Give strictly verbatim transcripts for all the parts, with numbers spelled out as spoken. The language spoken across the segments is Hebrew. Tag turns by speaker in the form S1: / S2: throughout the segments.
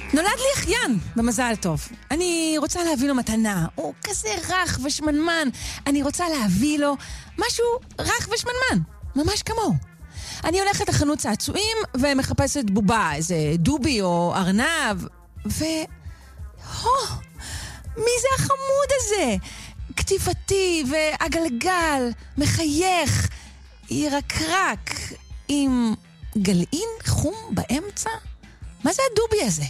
S1: נולד לי אחיין, במזל טוב. אני רוצה להביא לו מתנה. הוא כזה רך ושמנמן. אני רוצה להביא לו משהו רך ושמנמן. ממש כמוהו. אני הולכת לחנות צעצועים ומחפשת בובה, איזה דובי או ארנב. ו... הו, מי זה החמוד הזה? כתיפתי ועגלגל, מחייך, ירקרק, עם גלעין חום באמצע. מה זה הדובי הזה?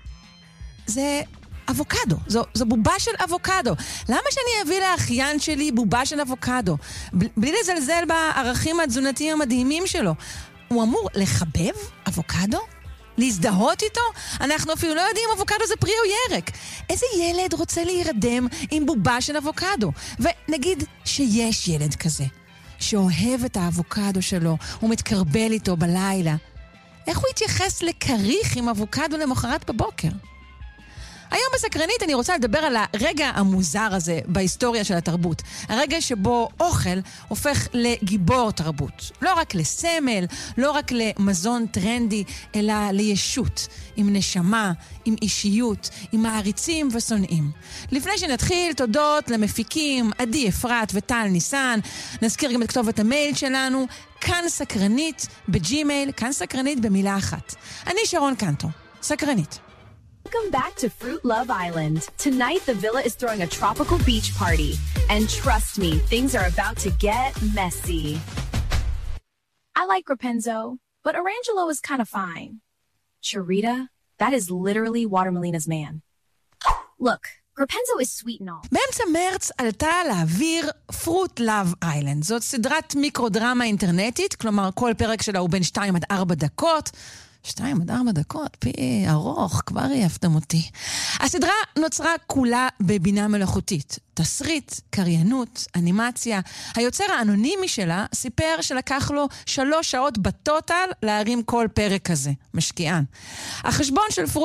S1: זה אבוקדו, זו, זו בובה של אבוקדו. למה שאני אביא לאחיין שלי בובה של אבוקדו? ב- בלי לזלזל בערכים התזונתיים המדהימים שלו. הוא אמור לחבב אבוקדו? להזדהות איתו? אנחנו אפילו לא יודעים אם אבוקדו זה פרי או ירק. איזה ילד רוצה להירדם עם בובה של אבוקדו? ונגיד שיש ילד כזה, שאוהב את האבוקדו שלו, הוא מתקרבל איתו בלילה. איך הוא יתייחס לקריך עם אבוקדו למחרת בבוקר? היום בסקרנית אני רוצה לדבר על הרגע המוזר הזה בהיסטוריה של התרבות. הרגע שבו אוכל הופך לגיבור תרבות. לא רק לסמל, לא רק למזון טרנדי, אלא לישות, עם נשמה, עם אישיות, עם מעריצים ושונאים. לפני שנתחיל, תודות למפיקים עדי אפרת וטל ניסן. נזכיר גם את כתובת המייל שלנו, כאן סקרנית בג'ימייל, כאן סקרנית במילה אחת. אני שרון קנטו, סקרנית.
S2: Welcome back to Fruit Love Island. Tonight, the villa is throwing a tropical beach party. And trust me, things are about to get messy. I like Rapunzel, but Arangelo is kind of fine. Charita, that is literally Watermelina's man. Look, Rapunzel is sweet and all.
S1: באמצע מרץ עלתה לאוויר Fruit Love Island. זאת סדרת מיקרודרמה אינטרנטית, כלומר כל פרק שלה הוא בין שתיים עד ארבע דקות. שתיים עד ארבע דקות, פי ארוך, כבר יפתם אותי. הסדרה נוצרה כולה בבינה מלאכותית. תסריט, קריינות, אנימציה. היוצר האנונימי שלה סיפר שלקח לו שלוש שעות בטוטל להרים כל פרק כזה. משקיען. החשבון של פרוט